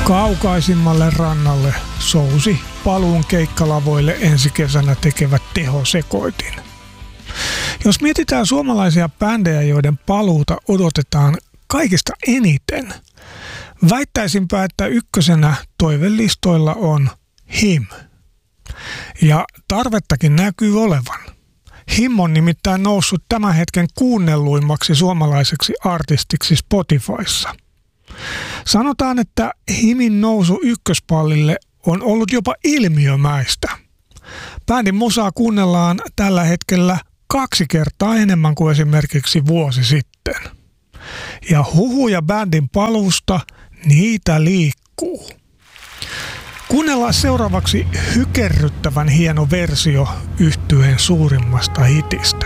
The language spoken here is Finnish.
Kaukaisimmalle rannalle sousi paluun keikkalavoille ensi kesänä tekevät tehosekoitin. Jos mietitään suomalaisia bändejä, joiden paluuta odotetaan kaikista eniten, väittäisinpä, että ykkösenä toivelistoilla on HIM. Ja tarvettakin näkyy olevan. HIM on nimittäin noussut tämän hetken kuunnelluimmaksi suomalaiseksi artistiksi Spotifyssa. Sanotaan, että HIMin nousu ykköspallille on ollut jopa ilmiömäistä. Bändin musaa kuunnellaan tällä hetkellä 2 kertaa enemmän kuin esimerkiksi vuosi sitten. Ja huhuja bändin paluusta, niitä liikkuu. Kuunnellaan seuraavaksi hykerryttävän hieno versio yhtyeen suurimmasta hitistä.